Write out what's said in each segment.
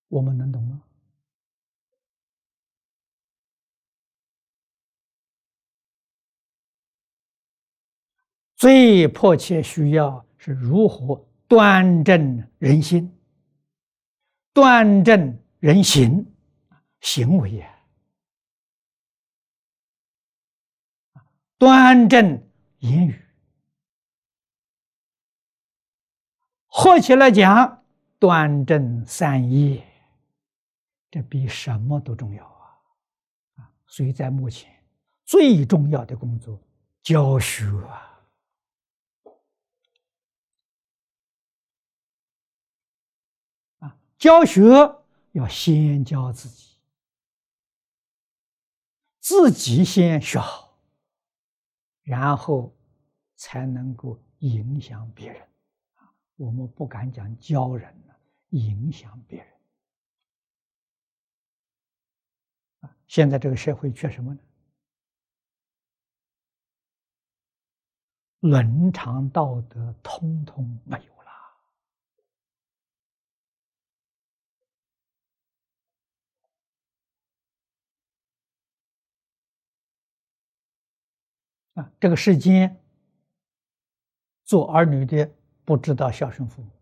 我们能懂吗？最迫切需要是如何端正人心、端正人行行为呀，端正言语。合起来讲，端正三业，这比什么都重要啊！所以在目前最重要的工作，教学教学要先教自己，自己先学好，然后才能够影响别人。我们不敢讲教人了，影响别人。现在这个社会缺什么呢？伦常道德通通没有了。这个世间做儿女的不知道孝顺父母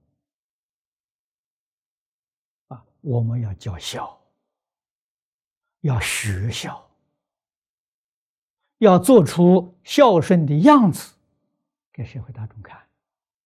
我们要教孝，要学孝，要做出孝顺的样子给社会大众看。